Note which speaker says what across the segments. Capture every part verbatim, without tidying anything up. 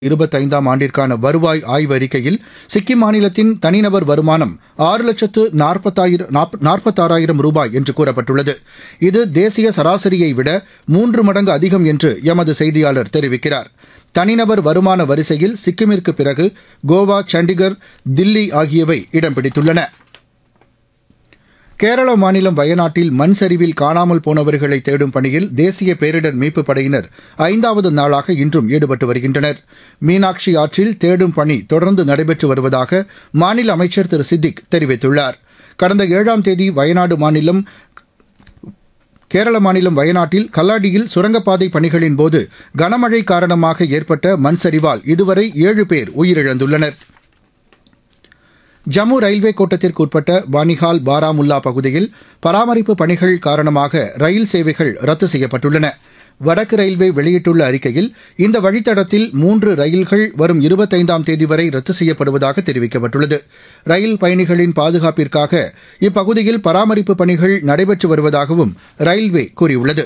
Speaker 1: இருபத்தைந்தாம் ஆண்டிற்கான வருவாய் ஆய்வறிக்கையில் சிக்கிம் மாநிலத்தின் தனிநபர் வருமானம் ஆறு லட்சத்து நாற்பத்தாறாயிரம் ரூபாய் என்று கூறப்பட்டுள்ளது. இது தேசிய சராசரியை விட மூன்று மடங்கு அதிகம் என்று எமது செய்தியாளர் தெரிவிக்கிறார். தனிநபர் வருமான வரிசையில் சிக்கிமிற்கு பிறகு கோவா, சண்டிகர், தில்லி ஆகியவை இடம் பிடித்துள்ளன. கேரள மாநிலம் வயநாட்டில் மண் சரிவில் காணாமல் போனவர்களை தேடும் பணியில் தேசிய பேரிடர் மீட்புப் படையினர் ஐந்தாவது நாளாக இன்றும் ஈடுபட்டு வருகின்றனர். மீனாட்சி ஆற்றில் தேடும் பணி தொடர்ந்து நடைபெற்று வருவதாக மாநில அமைச்சர் திரு சித்திக் தெரிவித்துள்ளார். கடந்த ஏழாம் தேதி வயநாடு மாநிலம் கேரள மாநிலம் வயநாட்டில் கல்லாடியில் சுரங்கப்பாதை பணிகளின் போது கனமழை காரணமாக ஏற்பட்ட மண் சரிவால் இதுவரை ஏழு பேர் உயிரிழந்துள்ளனர். ஜம்மு ரயில்வே கோட்டத்திற்கு உட்பட்ட பானிஹால், பாராமுல்லா பகுதியில் பராமரிப்பு பணிகள் காரணமாக ரயில் சேவைகள் ரத்து செய்யப்பட்டுள்ளன. வடக்கு ரயில்வே வெளியிட்டுள்ள அறிக்கையில் இந்த வழித்தடத்தில் மூன்று ரயில்கள் வரும் இருபத்தைந்தாம் தேதி வரை ரத்து செய்யப்படுவதாக தெரிவிக்கப்பட்டுள்ளது. ரயில் பயணிகளின் பாதுகாப்பிற்காக இப்பகுதியில் பராமரிப்பு பணிகள் நடைபெற்று வருவதாகவும் ரயில்வே கூறியுள்ளது.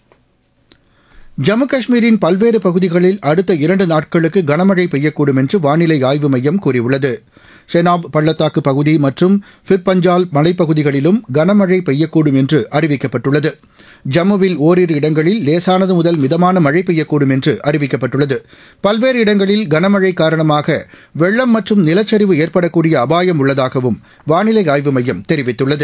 Speaker 1: ஜம்மு காஷ்மீரின் பல்வேறு பகுதிகளில் அடுத்த இரண்டு நாட்களுக்கு கனமழை பெய்யக்கூடும் என்று வானிலை ஆய்வு மையம் கூறியுள்ளது. ஷெனாப் பள்ளத்தாக்கு பகுதி மற்றும் ஃபிர்பஞ்சால் மலைப்பகுதிகளிலும் கனமழை பெய்யக்கூடும் என்று அறிவிக்கப்பட்டுள்ளது. ஜம்முவில் ஓரிரு இடங்களில் லேசானது முதல் மிதமான மழை பெய்யக்கூடும் என்று அறிவிக்கப்பட்டுள்ளது. பல்வேறு இடங்களில் கனமழை காரணமாக வெள்ளம் மற்றும் நிலச்சரிவு ஏற்படக்கூடிய அபாயம் உள்ளதாகவும் வானிலை ஆய்வு மையம் தெரிவித்துள்ளது.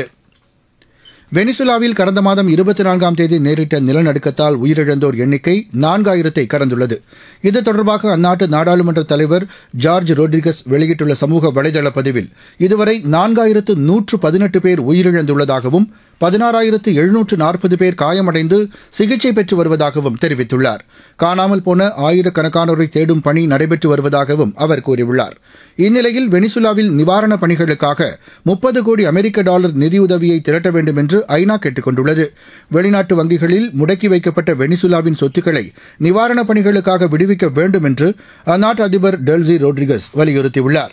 Speaker 1: வெனிசுலாவில் கடந்த மாதம் இருபத்தி நான்காம் தேதி நேரிட்ட நிலநடுக்கத்தால் உயிரிழந்தோர் எண்ணிக்கை நான்காயிரத்தை கடந்துள்ளது. இது தொடர்பாக அந்நாட்டு நாடாளுமன்ற தலைவர் ஜார்ஜ் ரோட்ரிகஸ் வெளியிட்டுள்ள சமூக வலைதள பதிவில் இதுவரை நான்காயிரத்து நூற்று பதினெட்டு பேர் உயிரிழந்துள்ளதாகவும் பதினாறாயிரத்து எழுநூற்று நாற்பது பேர் காயமடைந்து சிகிச்சை பெற்று வருவதாகவும் தெரிவித்துள்ளார். காணாமல் போன ஆயிரக்கணக்கானோரை தேடும் பணி நடைபெற்று வருவதாகவும் அவர் கூறியுள்ளார். இந்நிலையில் வெனிசுலாவில் நிவாரணப் பணிகளுக்காக முப்பது கோடி அமெரிக்க டாலர் நிதியுதவியை திரட்ட வேண்டும் என்று ஐநா கேட்டுக் கொண்டுள்ளது. வெளிநாட்டு வங்கிகளில் முடக்கி வைக்கப்பட்ட வெனிசுலாவின் சொத்துக்களை நிவாரணப் பணிகளுக்காக விடுவிக்க வேண்டும் என்று அந்நாட்டு அதிபர் டெல்சி ரோட்ரிகஸ் வலியுறுத்தியுள்ளார்.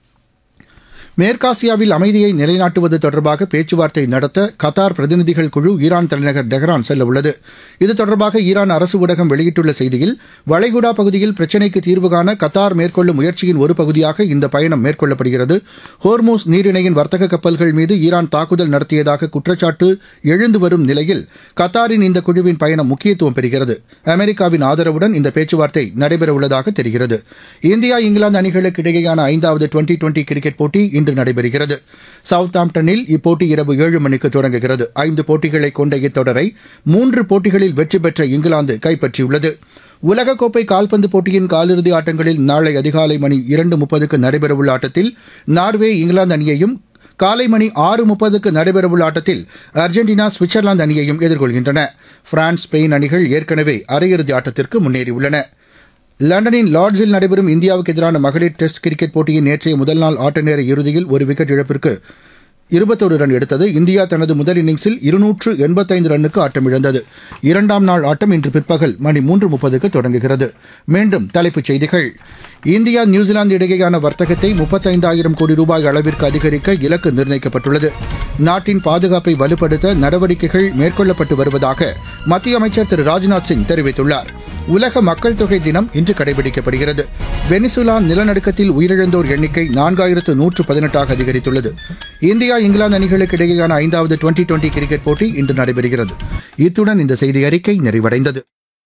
Speaker 1: மேற்காசியாவில் அமைதியை நிலைநாட்டுவது தொடர்பாக பேச்சுவார்த்தை நடத்த கத்தார் பிரதிநிதிகள் குழு ஈரான் தலைநகர் டெஹ்ரான் செல்ல உள்ளது. இது தொடர்பாக ஈரான் அரசு ஊடகம் வெளியிட்டுள்ள செய்தியில், வளைகுடா பகுதியில் பிரச்சினைக்கு தீர்வு காண கத்தார் மேற்கொள்ளும் முயற்சியின் ஒரு பகுதியாக இந்த பயணம் மேற்கொள்ளப்படுகிறது. ஹோர்மூஸ் நீரிணையின் வர்த்தக கப்பல்கள் மீது ஈரான் தாக்குதல் நடத்தியதாக குற்றச்சாட்டு எழுந்து வரும் நிலையில் கத்தாரின் இந்த குழுவின் பயணம் முக்கியத்துவம் பெறுகிறது. அமெரிக்காவின் ஆதரவுடன் இந்த பேச்சுவார்த்தை நடைபெறவுள்ளதாக தெரிகிறது. இந்தியா, இங்கிலாந்து அணிகளுக்கு இடையேயான ஐந்தாவது டுவெண்டி டுவெண்டி கிரிக்கெட் போட்டி இன்று நடைபெறுகிறது. சவுத்தாம்ப்டனில் இப்போட்டி இரவு ஏழு மணிக்கு தொடங்குகிறது. ஐந்து போட்டிகளை கொண்ட இத்தொடரை மூன்று போட்டிகளில் வெற்றி பெற்ற இங்கிலாந்து கைப்பற்றியுள்ளது. உலகக்கோப்பை கால்பந்து போட்டியின் காலிறுதி ஆட்டங்களில் நாளை அதிகாலை மணி இரண்டு முப்பதுக்கு நடைபெறவுள்ள ஆட்டத்தில் நார்வே இங்கிலாந்து அணியையும், காலை மணி ஆறு முப்பதுக்கு நடைபெறவுள்ள ஆட்டத்தில் அர்ஜென்டினா சுவிட்சர்லாந்து அணியையும் எதிர்கொள்கின்றன. பிரான்ஸ், ஸ்பெயின் அணிகள் ஏற்கனவே அரையிறுதி ஆட்டத்திற்கு முன்னேறியுள்ளன. லண்டனின் லார்ட்ஸில் நடைபெறும் இந்தியாவுக்கு எதிரான மகளிர் டெஸ்ட் கிரிக்கெட் போட்டியின் நேற்றைய முதல் நாள் ஆட்ட நேர இறுதியில் ஒரு விக்கெட் இழப்பிற்கு இருபத்தொரு ரன் எடுத்தது. இந்தியா தனது முதல் இன்னிங்ஸில் இருநூற்று எண்பத்தைந்து ரன்னுக்கு ஆட்டமிழந்தது. இரண்டாம் நாள் ஆட்டம் இன்று பிற்பகல் மணி மூன்று முப்பதுக்கு தொடங்குகிறது. மீண்டும் தலைப்புச் செய்திகள். இந்தியா, நியூசிலாந்து இடையேயான வர்த்தகத்தை முப்பத்தைந்தாயிரம் கோடி ரூபாய் அளவிற்கு அதிகரிக்க இலக்கு நிர்ணயிக்கப்பட்டுள்ளது. நாட்டின் பாதுகாப்பை வலுப்படுத்த நடவடிக்கைகள் மேற்கொள்ளப்பட்டு வருவதாக மத்திய அமைச்சர் திரு ராஜ்நாத் சிங் தெரிவித்துள்ளார். உலக மக்கள் தொகை தினம் இன்று கடைபிடிக்கப்படுகிறது. வெனிசுலா நிலநடுக்கத்தில் உயிரிழந்தோர் எண்ணிக்கை நான்காயிரத்து நூற்று பதினெட்டாக அதிகரித்துள்ளது. இந்தியா, இங்கிலாந்து அணிகளுக்கு இடையேயான ஐந்தாவது டுவெண்டி டுவெண்டி கிரிக்கெட் போட்டி இன்று நடைபெறுகிறது. இத்துடன் இந்த செய்தி அறிக்கை நிறைவடைந்தது.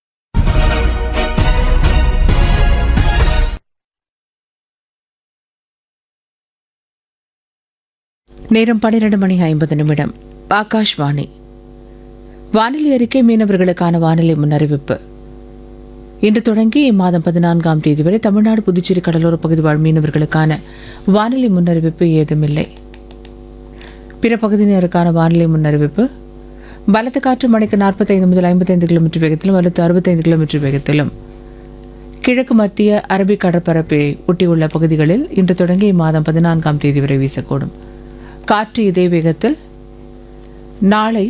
Speaker 2: நேரம் பன்னிரண்டு மணி ஐம்பது நிமிடம். ஆகாஷ்வாணி. வானிலை அறிக்கை. மீனவர்களுக்கான வானிலை முன்னறிவிப்பு. இன்று தொடங்கி இம்மாதம் பதினான்காம் தேதி வரை தமிழ்நாடு, புதுச்சேரி கடலோர பகுதி வாழ் மீனவர்களுக்கான வானிலை முன்னறிவிப்பு ஏதுமில்லை. பிற பகுதியினருக்கான வானிலை முன்னறிவிப்பு. பலத்த காற்று மணிக்கு நாற்பத்தைந்து முதல் ஐம்பத்தைந்து கிலோமீட்டர் வேகத்திலும் அல்லது அறுபத்தைந்து கிலோமீட்டர் வேகத்திலும் கிழக்கு மத்திய அரபிக் கடற்பரப்பை ஒட்டியுள்ள பகுதிகளில் இன்று தொடங்கி இம்மாதம் பதினான்காம் தேதி வரை வீசக்கூடும். காற்று இதே வேகத்தில் நாளை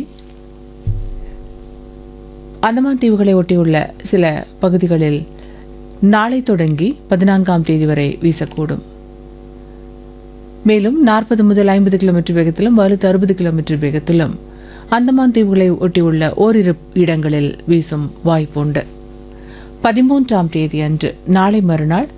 Speaker 2: அந்தமான் தீவுகளை ஒட்டியுள்ள சில பகுதிகளில் நாளை தொடங்கி பதினான்காம் தேதி வரை வீசக்கூடும். மேலும் நாற்பது முதல் ஐம்பது கிலோமீட்டர் வேகத்திலும் வலுத்து அறுபது கிலோமீட்டர் வேகத்திலும் அந்தமான் தீவுகளை ஒட்டியுள்ள ஓரிரு இடங்களில் வீசும் வாய்ப்புண்டு. பதிமூன்றாம் தேதி அன்று நாளை மறுநாள்